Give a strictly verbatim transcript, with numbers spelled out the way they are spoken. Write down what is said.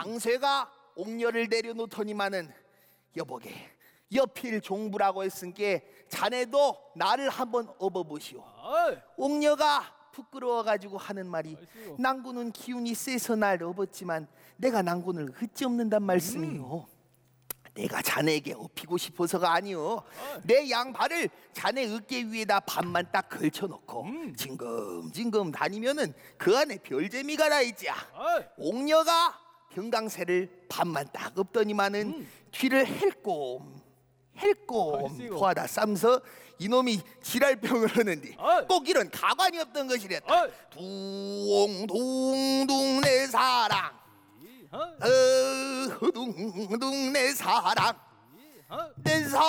장쇠가 옥녀를 내려놓더니만은 여보게 여필 종부라고 했으니까 자네도 나를 한번 업어보시오. 어이, 옥녀가 부끄러워가지고 하는 말이 아이씨요. 낭군은 기운이 세서 날 업었지만 내가 낭군을 어찌 업는단 말씀이요. 내가 자네에게 업히고 싶어서가 아니오. 내 양발을 자네 어깨 위에다 반만 딱 걸쳐놓고 음. 징금징금 다니면은 그 안에 별재미가 나 있자. 어이, 옥녀가 병강새를 반만 딱 업더니만은 음. 뒤를 헬꼼 헬꼼 아이씨고. 포하다 쌈서 이놈이 지랄병을 하는데 어이. 꼭 이런 가관이 없던 것이랬다. 어이. 둥둥둥 내 사랑 어이, 어 둥둥 내 사랑 어이. 내 사랑